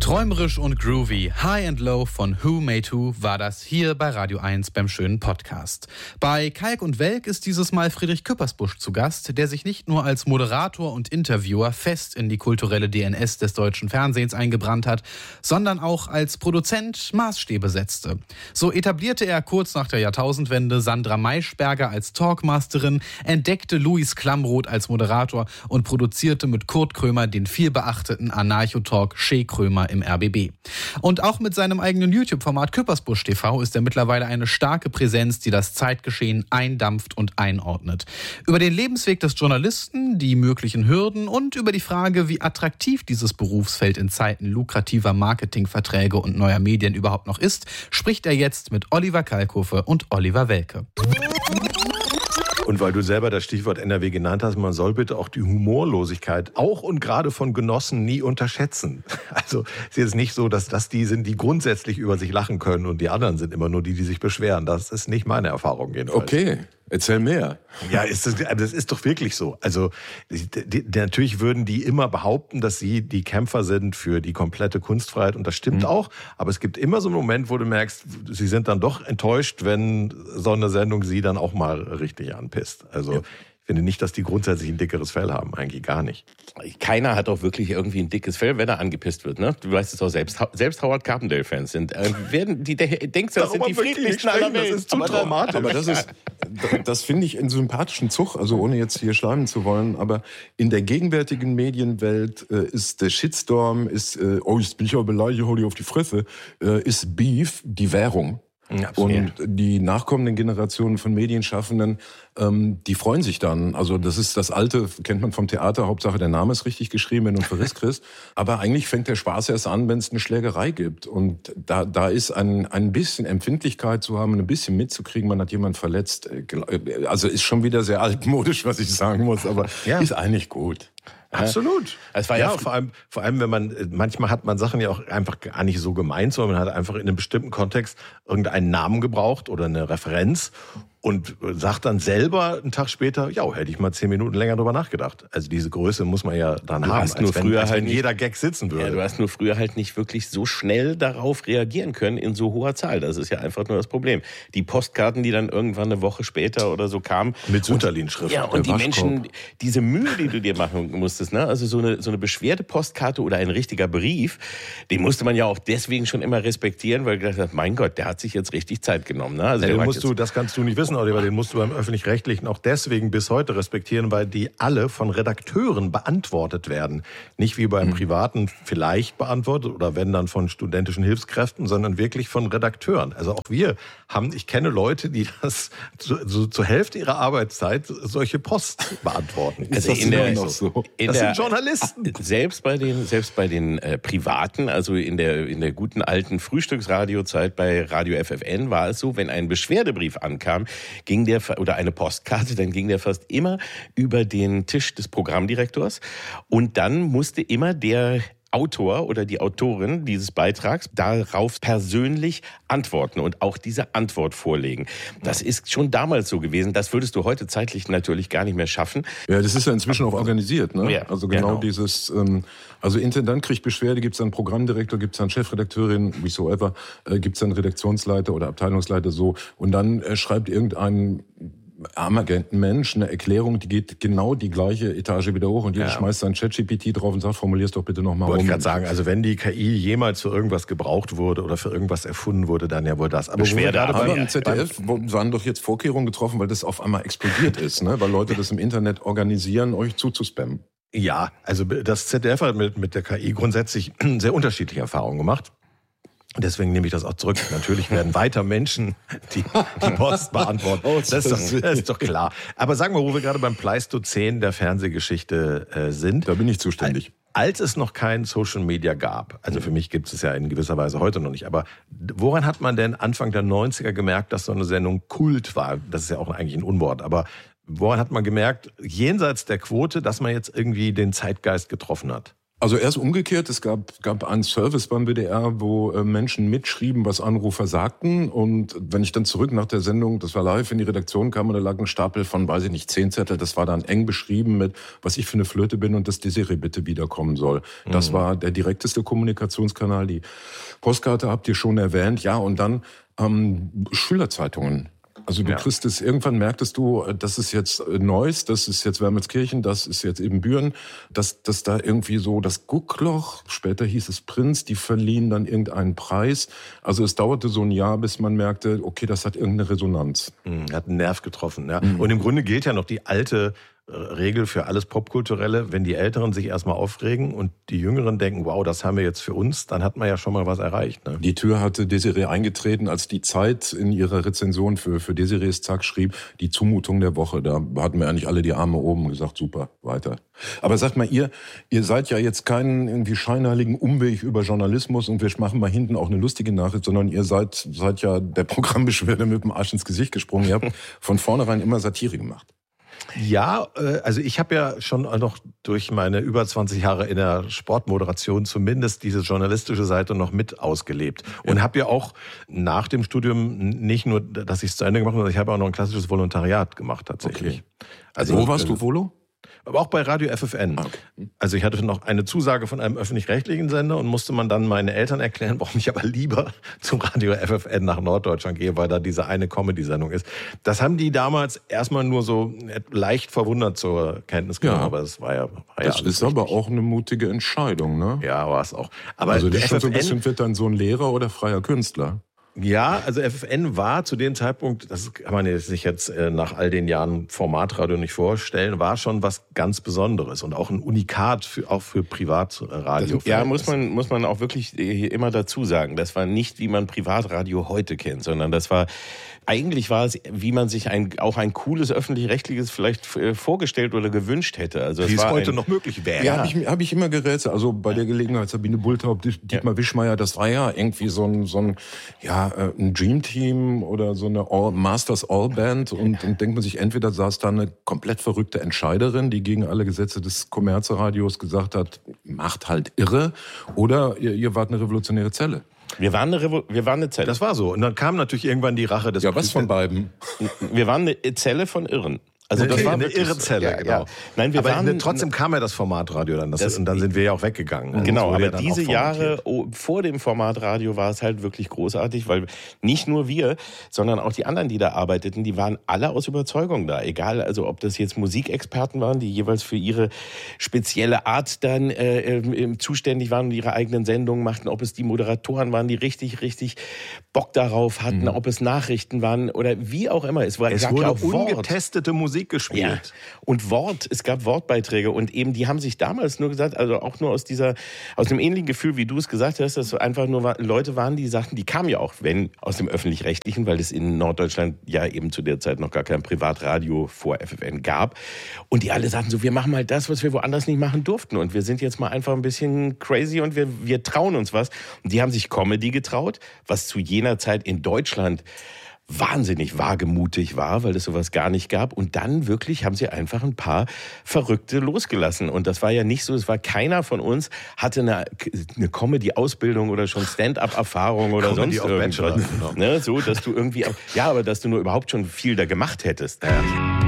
Träumerisch und groovy, High and Low von Who Made Who war das hier bei Radio 1 beim schönen Podcast. Bei Kalk und Welk ist dieses Mal Friedrich Küppersbusch zu Gast, der sich nicht nur als Moderator und Interviewer fest in die kulturelle DNS des deutschen Fernsehens eingebrannt hat, sondern auch als Produzent Maßstäbe setzte. So etablierte er kurz nach der Jahrtausendwende Sandra Maischberger als Talkmasterin, entdeckte Luis Klamroth als Moderator und produzierte mit Kurt Krömer den vielbeachteten Anarcho-Talk Che Krömer im RBB. Und auch mit seinem eigenen YouTube-Format Küppersbusch TV ist er mittlerweile eine starke Präsenz, die das Zeitgeschehen eindampft und einordnet. Über den Lebensweg des Journalisten, die möglichen Hürden und über die Frage, wie attraktiv dieses Berufsfeld in Zeiten lukrativer Marketingverträge und neuer Medien überhaupt noch ist, spricht er jetzt mit Oliver Kalkofe und Oliver Welke. Und weil du selber das Stichwort NRW genannt hast, man soll bitte auch die Humorlosigkeit auch und gerade von Genossen nie unterschätzen. Also es ist jetzt nicht so, dass das die sind, die grundsätzlich über sich lachen können und die anderen sind immer nur die sich beschweren. Das ist nicht meine Erfahrung jedenfalls. Okay, erzähl mehr. Ja, das ist doch wirklich so. Also natürlich würden die immer behaupten, dass sie die Kämpfer sind für die komplette Kunstfreiheit und das stimmt auch. Aber es gibt immer so einen Moment, wo du merkst, sie sind dann doch enttäuscht, wenn so eine Sendung sie dann auch mal richtig anpisst. Also ja. Ich finde nicht, dass die grundsätzlich ein dickeres Fell haben. Eigentlich gar nicht. Keiner hat auch wirklich irgendwie ein dickes Fell, wenn er angepisst wird. Ne? Du weißt es auch selbst. Selbst Howard Carpendale-Fans sind. Denkst du, das sind die friedlichsten aller Welt. Das ist zu traumatisch. Aber das finde ich einen sympathischen Zug, also ohne jetzt hier schleimen zu wollen. Aber in der gegenwärtigen Medienwelt ist der Shitstorm, jetzt bin ich aber beleidigt, hol dich auf die Fresse, ist Beef die Währung. Absolut. Und die nachkommenden Generationen von Medienschaffenden, die freuen sich dann. Also das ist das Alte, kennt man vom Theater, Hauptsache der Name ist richtig geschrieben, wenn du einen Verriss kriegst. Aber eigentlich fängt der Spaß erst an, wenn es eine Schlägerei gibt. Und da ist ein bisschen Empfindlichkeit zu haben, ein bisschen mitzukriegen, man hat jemanden verletzt. Also ist schon wieder sehr altmodisch, was ich sagen muss, aber ist eigentlich gut. Absolut. Es war vor allem, wenn man, manchmal hat man Sachen ja auch einfach gar nicht so gemeint, sondern man hat einfach in einem bestimmten Kontext irgendeinen Namen gebraucht oder eine Referenz und sagt dann selber einen Tag später, ja, hätte ich mal 10 Minuten länger drüber nachgedacht. Also diese Größe muss man ja dann haben, als wenn jeder Gag sitzen würde. Ja, du hast nur früher halt nicht wirklich so schnell darauf reagieren können in so hoher Zahl. Das ist ja einfach nur das Problem. Die Postkarten, die dann irgendwann eine Woche später oder so kamen. Mit Sutterlin-Schrift. Ja, und die Menschen, diese Mühe, die du dir machen musstest, ne? Also so eine Beschwerdepostkarte oder ein richtiger Brief, den musste man ja auch deswegen schon immer respektieren, weil du gedacht hast, mein Gott, der hat sich jetzt richtig Zeit genommen. Ne? Also das kannst du nicht wissen, Oliver, den musst du beim Öffentlich-Rechtlichen auch deswegen bis heute respektieren, weil die alle von Redakteuren beantwortet werden. Nicht wie beim Privaten vielleicht beantwortet oder wenn dann von studentischen Hilfskräften, sondern wirklich von Redakteuren. Also auch ich kenne Leute, die das zur Hälfte ihrer Arbeitszeit solche Post beantworten. Also das sind Journalisten. Selbst bei den Privaten, also in der guten alten Frühstücksradiozeit bei Radio FFN war es so, wenn ein Beschwerdebrief ankam, oder eine Postkarte, dann ging der fast immer über den Tisch des Programmdirektors und dann musste immer der Autor oder die Autorin dieses Beitrags darauf persönlich antworten und auch diese Antwort vorlegen. Das ist schon damals so gewesen. Das würdest du heute zeitlich natürlich gar nicht mehr schaffen. Ja, das ist ja inzwischen auch organisiert. Ne? Ja, also genau dieses, also Intendant kriegt Beschwerde, gibt es einen Programmdirektor, gibt es einen Chefredakteurin, whatsoever, gibt es einen Redaktionsleiter oder Abteilungsleiter so. Und dann schreibt irgendein armagenten Mensch eine Erklärung, die geht genau die gleiche Etage wieder hoch und jeder schmeißt sein ChatGPT drauf und sagt, formulier's doch bitte nochmal Wollte ich gerade sagen, also wenn die KI jemals für irgendwas gebraucht wurde oder für irgendwas erfunden wurde, dann ja wohl das. Aber im ZDF waren doch jetzt Vorkehrungen getroffen, weil das auf einmal explodiert ist, ne? Weil Leute das im Internet organisieren, euch zuzuspammen. Ja, also das ZDF hat mit der KI grundsätzlich sehr unterschiedliche Erfahrungen gemacht. Deswegen nehme ich das auch zurück. Natürlich werden weiter Menschen die Post beantworten. Das ist doch klar. Aber sagen wir, wo wir gerade beim Pleistozän der Fernsehgeschichte sind. Da bin ich zuständig. Als es noch kein Social Media gab, also für mich gibt es ja in gewisser Weise heute noch nicht, aber woran hat man denn Anfang der 90er gemerkt, dass so eine Sendung Kult war? Das ist ja auch eigentlich ein Unwort, aber woran hat man gemerkt, jenseits der Quote, dass man jetzt irgendwie den Zeitgeist getroffen hat? Also erst umgekehrt, es gab einen Service beim WDR, wo Menschen mitschrieben, was Anrufer sagten. Und wenn ich dann zurück nach der Sendung, das war live, in die Redaktion kam, und da lag ein Stapel von, 10 Zettel, das war dann eng beschrieben mit, was ich für eine Flöte bin und dass Desiree bitte wiederkommen soll. Das war der direkteste Kommunikationskanal. Die Postkarte habt ihr schon erwähnt. Ja, und dann Schülerzeitungen. Also du kriegst es, irgendwann merktest du, das ist jetzt Neuss, das ist jetzt Wermelskirchen, das ist jetzt eben Büren, dass da irgendwie so das Guckloch, später hieß es Prinz, die verliehen dann irgendeinen Preis. Also es dauerte so ein Jahr, bis man merkte, okay, das hat irgendeine Resonanz. Hat einen Nerv getroffen. Ja. Und im Grunde gilt ja noch die alte Regel für alles Popkulturelle, wenn die Älteren sich erstmal aufregen und die Jüngeren denken, wow, das haben wir jetzt für uns, dann hat man ja schon mal was erreicht. Ne? Die Tür hatte Desiree eingetreten, als die Zeit in ihrer Rezension für Desirees Tag schrieb, die Zumutung der Woche. Da hatten wir eigentlich alle die Arme oben und gesagt, super, weiter. Aber sagt mal, ihr seid ja jetzt keinen irgendwie scheinheiligen Umweg über Journalismus und wir machen mal hinten auch eine lustige Nachricht, sondern ihr seid ja der Programmbeschwerde mit dem Arsch ins Gesicht gesprungen. Ihr habt von vornherein immer Satire gemacht. Ja, also ich habe ja schon noch durch meine über 20 Jahre in der Sportmoderation zumindest diese journalistische Seite noch mit ausgelebt. Und habe ja auch nach dem Studium nicht nur, dass ich es zu Ende gemacht habe, sondern ich habe auch noch ein klassisches Volontariat gemacht tatsächlich. Okay. Also wo warst du, Volo? Aber auch bei Radio FFN. Okay. Also ich hatte noch eine Zusage von einem öffentlich-rechtlichen Sender und musste man dann meinen Eltern erklären, warum ich aber lieber zum Radio FFN nach Norddeutschland gehe, weil da diese eine Comedy-Sendung ist. Das haben die damals erstmal nur so leicht verwundert zur Kenntnis genommen, aber das war ja das ist aber auch eine mutige Entscheidung, ne? Ja, war es auch. Aber also das ist schon so ein bisschen, wird dann so ein Lehrer oder freier Künstler? Ja, also FFN war zu dem Zeitpunkt, das kann man sich jetzt nach all den Jahren Formatradio nicht vorstellen, war schon was ganz Besonderes und auch ein Unikat auch für Privatradio. Ja, muss man auch wirklich immer dazu sagen. Das war nicht, wie man Privatradio heute kennt, sondern eigentlich war es, wie man sich auch ein cooles öffentlich-rechtliches vielleicht vorgestellt oder gewünscht hätte. Also wie es heute noch möglich wäre. Ja, hab ich immer gerätselt. Also bei der Gelegenheit Sabine Bulthaupt, Dietmar Wischmeier, das war ja irgendwie so ein Dream Team oder so eine Masters All Band und denkt man sich, entweder saß da eine komplett verrückte Entscheiderin, die gegen alle Gesetze des Kommerzradios gesagt hat, macht halt irre, oder ihr wart eine revolutionäre Zelle. Wir waren eine Zelle. Das war so. Und dann kam natürlich irgendwann die Rache des... Ja, was von beiden? Wir waren eine Zelle von Irren. Also das war eine irre Zelle, genau. Ja. Nein, trotzdem kam ja das Formatradio dann. Und dann sind wir ja auch weggegangen. Genau, aber diese Jahre vor dem Formatradio war es halt wirklich großartig, weil nicht nur wir, sondern auch die anderen, die da arbeiteten, die waren alle aus Überzeugung da. Egal, also ob das jetzt Musikexperten waren, die jeweils für ihre spezielle Art dann zuständig waren und ihre eigenen Sendungen machten, ob es die Moderatoren waren, die richtig, richtig Bock darauf hatten, ob es Nachrichten waren oder wie auch immer. Es wurde ungetestete Musik gespielt. Ja. Und es gab Wortbeiträge und eben die haben sich damals nur gesagt, also auch nur aus dem ähnlichen Gefühl, wie du es gesagt hast, dass einfach nur Leute waren, die sagten, die kamen ja auch, aus dem Öffentlich-Rechtlichen, weil es in Norddeutschland ja eben zu der Zeit noch gar kein Privatradio vor FFN gab. Und die alle sagten so, wir machen mal das, was wir woanders nicht machen durften. Und wir sind jetzt mal einfach ein bisschen crazy und wir trauen uns was. Und die haben sich Comedy getraut, was zu jener Zeit in Deutschland wahnsinnig wagemutig war, weil es sowas gar nicht gab. Und dann wirklich haben sie einfach ein paar Verrückte losgelassen. Und das war ja nicht so, keiner von uns hatte eine Comedy-Ausbildung oder schon Stand-up-Erfahrung oder sonst irgendwas. Ne, so, dass du irgendwie, aber dass du nur überhaupt schon viel da gemacht hättest. Ja.